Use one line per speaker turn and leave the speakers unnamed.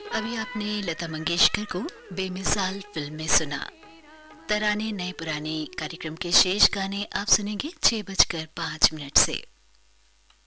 अभी आपने लता मंगेशकर को बेमिसाल फिल्म में सुना। तराने नए पुराने कार्यक्रम के शेष गाने आप सुनेंगे 6:05 से।